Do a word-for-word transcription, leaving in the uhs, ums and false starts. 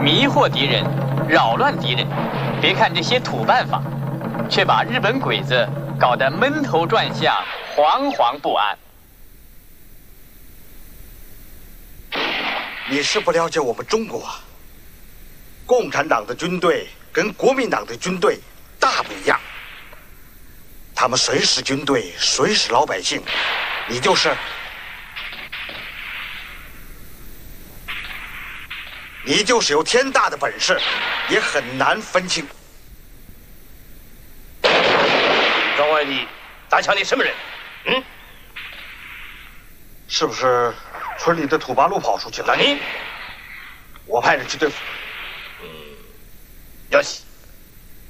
迷惑敌人，扰乱敌人。别看这些土办法，却把日本鬼子搞得闷头转向，惶惶不安。 你是不了解我们中国啊，共产党的军队跟国民党的军队大不一样，他们谁是军队，谁是老百姓，你就是。你就是有天大的本事，也很难分清。 庄外地，打枪的什么人？嗯， 是不是村里的土八路跑出去了？ 那你， 我派人去对付。 嗯，要西。